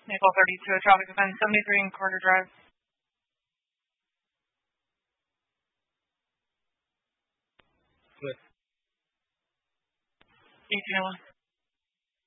Maple 32, traffic event 73 in Carter Drive. Good. 1801.